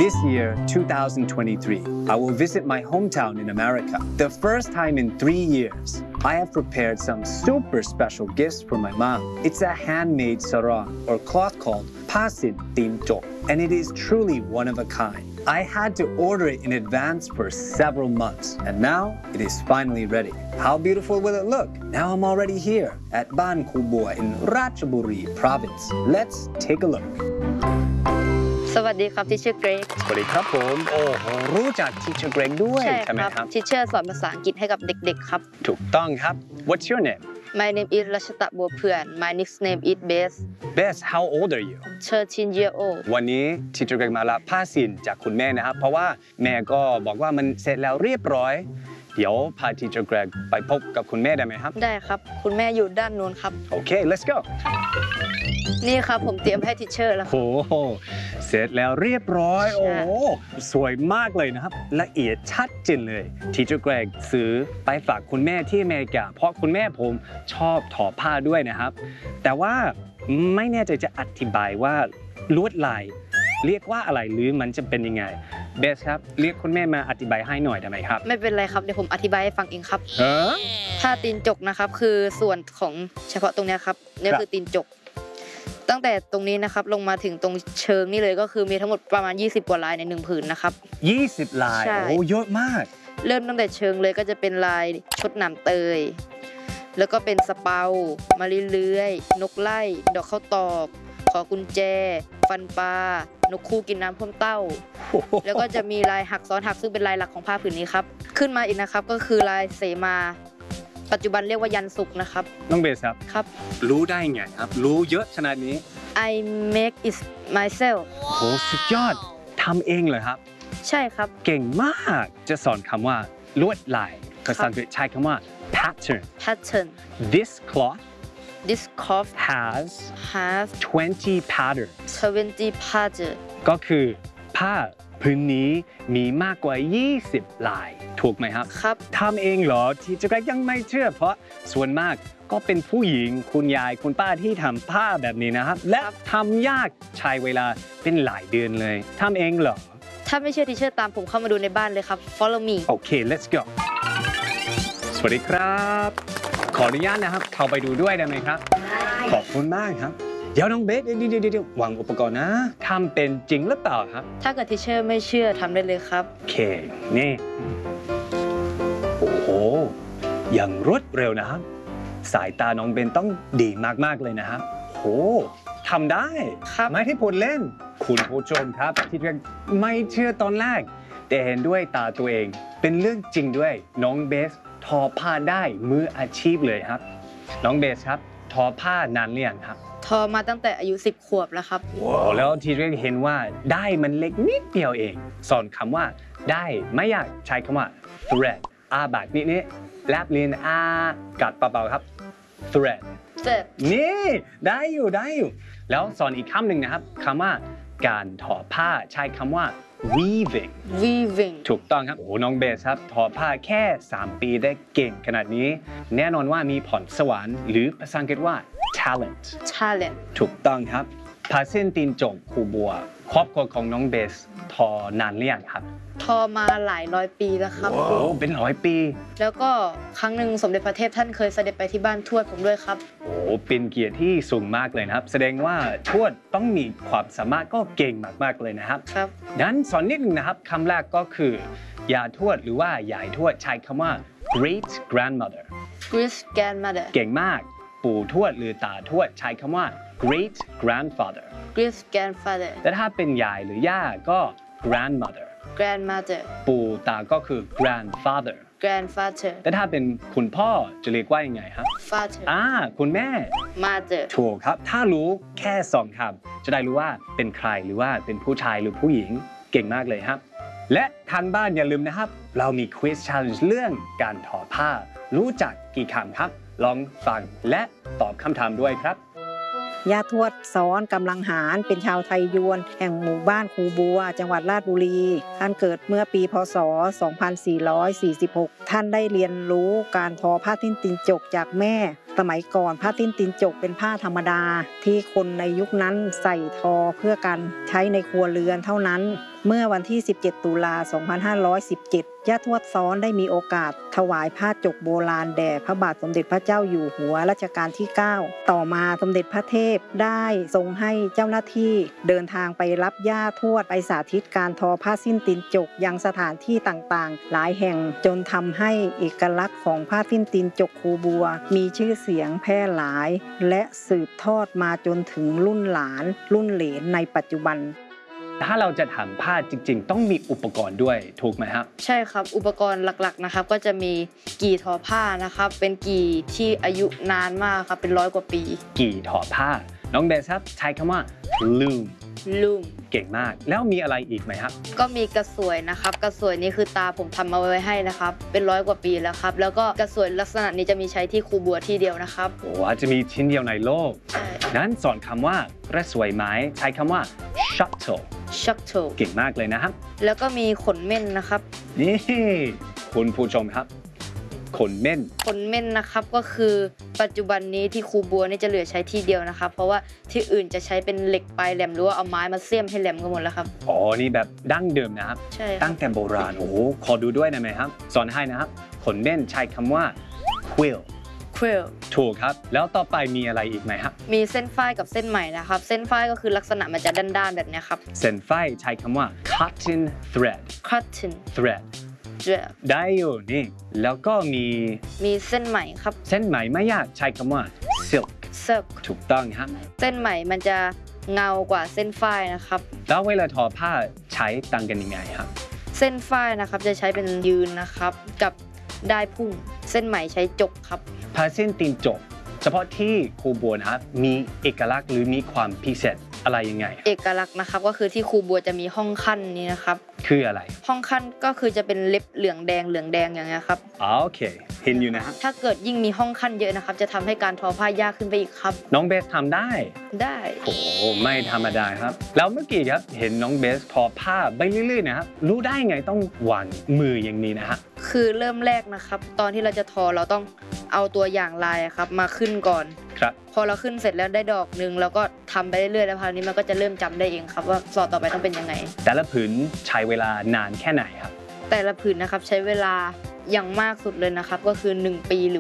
This year, 2023, I will visit my hometown in America. The first time in 3 years, I have prepared some super special gifts for my mom. It's a handmade sarong or cloth called Pasin Tin Jok, and it is truly one of a kind. I had to order it in advance for several months, and now it is finally ready. How beautiful will it look? Now I'm already here at Ban Kubua in Ratchaburi province. Let's take a look. สวัสดีครับ Teacher Greg สวัสดีครับผมโอ้โหรู้จัก Teacher Greg ด้วยใช่ไหมครับ Teacher สอนภาษาอังกฤษให้กับเด็กๆครับถูกต้องครับ What's your name? My name is รัชตะบัวเพื่อน My nickname is Bess Bess how old are you? 13 years old วันนี้ Teacher Greg มารับผ้าสินจากคุณแม่นะครับเพราะว่าแม่ก็บอกว่ามันเสร็จแล้วเรียบร้อยเดี๋ยวพา Teacher Greg ไปพบกับคุณแม่ได้ไหมครับได้ครับคุณแม่อยู่ด้านนู้นครับโอเค let's go นี่ครับผมเตรียมให้ Teacher แล้วโอ้โหเสร็จแล้วเรียบร้อยโอ้สวยมากเลยนะครับละเอียดชัดเจนเลย Teacher Greg ซื้อไปฝากคุณแม่ที่อเมริกาเพราะคุณแม่ผมชอบทอผ้าด้วยนะครับแต่ว่าไม่แน่ใจจะอธิบายว่าลวดลายเรียกว่าอะไรหรือมันจะเป็นยังไงเบสครับเรียกคุณแม่มาอธิบายให้หน่อยได้ไหมครับไม่เป็นไรครับเดี๋ยวผมอธิบายให้ฟังเองครับผ้าตีนจกนะครับคือส่วนของเฉพาะตรงนี้ครับนี่คือตีนจกตั้งแต่ตรงนี้นะครับลงมาถึงตรงเชิงนี่เลยก็คือมีทั้งหมดประมาณ20กว่าลายใน1ผืนนะครับ 20ลายโอ้เยอะมากเริ่มตั้งแต่เชิงเลยก็จะเป็นลายชดหนามเตยแล้วก็เป็นสเปามะลิเลื้อยนกไล่ดอกข้าวตอกขอกุญแจฟันปลานกคู่กินน้ำพ่วงเต้าแล้วก็จะมีลายหักซ้อนหักซึ่งเป็นลายหลักของผ้าผืนนี้ครับขึ้นมาอีกนะครับก็คือลายเสมาปัจจุบันเรียกว่ายันสุกนะครับน้องเบสครับครับรู้ได้ไงครับรู้เยอะขนาดนี้ I make it myself โหสุดยอดทำเองเลยครับใช่ครับเก่งมากจะสอนคำว่าลวดลายภาษาอังกฤษใช้คำว่า pattern this cloth has 20 patterns 20 pattern ก็คือผ้าพื้นนี้มีมากกว่า20ลายถูกไหมครับครับทำเองเหรอที่จะยังไม่เชื่อเพราะส่วนมากก็เป็นผู้หญิงคุณยายคุณป้าที่ทำผ้าแบบนี้นะครับและทำยากใช้เวลาเป็นหลายเดือนเลยทำเองเหรอถ้าไม่เชื่อ Teacher ตามผมเข้ามาดูในบ้านเลยครับ Follow me โอเค let's go สวัสดีครับขออนุญาตนะครับเข้าไปดูด้วยได้ไหมครับขอบคุณมากครับเดี๋ยวน้องเบสเดี๋ยววางอุปกรณ์นะทำเป็นจริงหรือเปล่าครับถ้าเกิด Teacher ไม่เชื่อทำได้เลยครับโอเคนี่โอ้โหอย่างรวดเร็วนะครับสายตาน้องเบนต้องดีมากๆเลยนะครับโอ้ทำได้ไม่ที่พูดเล่นคุณผู้ชมครับที่ไม่เชื่อตอนแรกแต่เห็นด้วยตาตัวเองเป็นเรื่องจริงด้วยน้องเบสทอผ้าได้มืออาชีพเลยครับน้องเบสครับทอผ้านานหรือยังครับทอมาตั้งแต่อายุ10ขวบแล้วครับแล้วทีแรกเห็นว่าได้มันเล็กนิดเดียวเองสอนคำว่าได้ไม่อยากใช้คำว่า thread แบบนี้แลบลิ้นกัดเบาๆครับ thread นี่ได้อยู่แล้วสอนอีกคำหนึ่งนะครับคำว่าการทอผ้าใช้คำว่า weaving ถูกต้องครับโอ้น้องเบสครับทอผ้าแค่3 ปีได้เก่งขนาดนี้แน่นอนว่ามีพรสวรรค์หรือภาษาอังกฤษว่า talent ถูกต้องครับผ้าเส้นตีนจกคูบัวครอบครัวของน้องเบสทอนานหรือยังครับทอมาหลายร้อยปีแล้วครับโอ้เป็น100 ปีแล้วก็ครั้งหนึ่งสมเด็จพระเทพท่านเคยเสด็จไปที่บ้านทวดผมด้วยครับโอ้เป็นเกียรติที่สูงมากเลยนะครับแสดงว่าทวดต้องมีความสามารถก็เก่งมากๆเลยนะครับครับงั้นสอนนิดนึงนะครับคำแรกก็คือยาทวดหรือว่ายายทวดใช้คำว่า great grandmother เก่งมากปู่ทวดหรือตาทวดใช้คำว่า great grandfather แต่ถ้าเป็นยายหรือย่าก็ grandmother ปู่ตาก็คือ grandfather แต่ถ้าเป็นคุณพ่อจะเรียกว่ายังไงครับ father คุณแม่ mother ถูกครับถ้ารู้แค่2 คำจะได้รู้ว่าเป็นใครหรือว่าเป็นผู้ชายหรือผู้หญิงเก่งมากเลยครับและทางบ้านอย่าลืมนะครับเรามี quiz challenge เรื่องการทอผ้ารู้จักกี่คำครับลองฟังและตอบคำถามด้วยครับย่าทวดสอนกำลังหารเป็นชาวไทยยวนแห่งหมู่บ้านคูบัวจังหวัดราชบุรีท่านเกิดเมื่อปีพ.ศ. 2446ท่านได้เรียนรู้การทอผ้าทิ้นตีนจกจากแม่สมัยก่อนผ้าทิ้นตีนจกเป็นผ้าธรรมดาที่คนในยุคนั้นใส่ทอเพื่อการใช้ในครัวเรือนเท่านั้นเมื่อวันที่ 17 ตุลา 2517 ย่าทวดซ้อนได้มีโอกาสถวายผ้าจกโบราณแด่พระบาทสมเด็จพระเจ้าอยู่หัวรัชกาลที่ 9 ต่อมาสมเด็จพระเทพได้ทรงให้เจ้าหน้าที่เดินทางไปรับย่าทวดไปสาธิตการทอผ้าสิ้นตีนจกยังสถานที่ต่างๆ หลายแห่งจนทำให้เอกลักษณ์ของผ้าสิ้นตีนจกคูบัวมีชื่อเสียงแพร่หลายและสืบทอดมาจนถึงรุ่นหลานรุ่นเหลนในปัจจุบันถ้าเราจะทำผ้าจริงๆ ต้องมีอุปกรณ์ด้วยถูกไหมครับใช่ครับอุปกรณ์หลักๆนะครับก็จะมีกี่ทอผ้านะครับเป็นกี่ที่อายุนานมากครับเป็น100 กว่าปีกี่ทอผ้า น้องเบสครับใช้คำว่า loom ลูมเก่งมากแล้วมีอะไรอีกไหมครับก็มีกระสวยนะครับกระสวยนี้คือตาผมทำมาไว้ให้นะครับเป็น100 กว่าปีแล้วครับแล้วก็กระสวยลักษณะนี้จะมีใช้ที่คูบัวที่เดียวนะครับโอ้อาจจะมีชิ้นเดียวในโลกใช่นั้นสอนคำว่ากระสวยไม้ใช้คำว่า shuttle ชักโถเก่งมากเลยนะครับแล้วก็มีขนเม่นนะครับนี่คุณผู้ชมครับ ขนเม่นขนเม่นนะครับก็คือปัจจุบันนี้ที่คูบัวนี่จะเหลือใช้ที่เดียวนะครับเพราะว่าที่อื่นจะใช้เป็นเหล็กปลายแหลมหรือว่าเอาไม้มาเสียมให้แหลมกันหมดแล้วครับอ๋อ นี่แบบดั้งเดิมนะครับใช่ครัตั้บงแต่โบราณ โอ้โห ขอดูด้วยได้ไหมครับ สอนให้นะครับ ขนเม่นใช้คำว่า quill ควิลถูกครับ แล้วต่อไปมีอะไรอีกไหมครับมีเส้นฝ้ายกับเส้นไหมนะครับเส้นฝ้ายก็คือลักษณะมันจะด้านๆแบบเนี้ยครับเส้นไฟใช้คำว่า cotton thread cotton thread thread ได้อยู่นี่ แล้วก็มีมีเส้นไหมครับเส้นไหมไม่ยากใช้คำว่า silk silk ถูกต้องครับเส้นไหมมันจะเงากว่าเส้นฝ้ายนะครับแล้วเวลาทอผ้าใช้ต่างกันยังไงครับเส้นฝ้ายนะครับจะใช้เป็นยืนนะครับกับได้ายพุ่งเส้นไหมใช้จกครับผ้าสิ้นตีนจก เฉพาะที่คูบัวนะครับ มีเอกลักษณ์หรือมีความพิเศษอะไรยังไงเอกลักษณ์นะครับก็คือที่คูบัวจะมีห้องขั้นนี้นะครับคืออะไรห้องขั้นก็คือจะเป็นเล็บเหลืองแดงอย่างเงี้ยครับอ๋อโอเค เห็นอยู่นะครับถ้าเกิดยิ่งมีห้องขั้นเยอะนะครับจะทำให้การทอผ้ายากขึ้นไปอีกครับน้องเบสทำได้ได้โอ้ไม่ธรรมดาครับ แล้วเมื่อกี้ครับเห็นน้องเบสทอผ้าไปเรื่อยๆนะครับ รู้ได้ไงต้องวางมืออย่างนี้นะฮะคือเริ่มแรกนะครับ ตอนที่เราจะทอเราต้องเอาตัวอย่างลายอะครับมาขึ้นก่อนครับพอเราขึ้นเสร็จแล้วได้ดอกหนึ่งแล้วก็ทำไปเรื่อยๆแล้วคราวนี้มันก็จะเริ่มจำได้เองครับว่าสอดต่อไปต้องเป็นยังไงแต่ละผืนใช้เวลานานแค่ไหนครับแต่ละผืนนะครับใช้เวลาอย่างมากสุดเลยนะครับก็คือ1 ปีหรือ